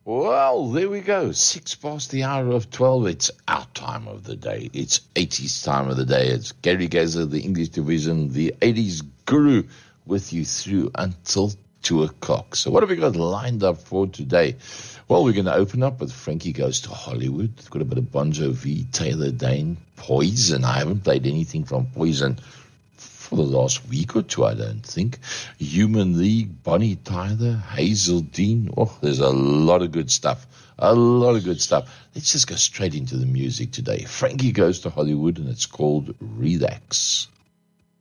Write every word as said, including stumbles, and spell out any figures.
Well, there we go. Six past the hour of twelve. It's our time of the day. It's eighties time of the day. It's Gary Gazer, the English division, the eighties guru, with you through until two o'clock. So what have we got lined up for today? Well, we're going to open up with Frankie Goes to Hollywood. We've got a bit of Bon Jovi, Taylor Dane, Poison. I haven't played anything from Poison for the last week or two, I don't think. Human League, Bonnie Tyler, Hazel Dean. Oh, there's a lot of good stuff. A lot of good stuff. Let's just go straight into the music today. Frankie Goes to Hollywood, and it's called Relax.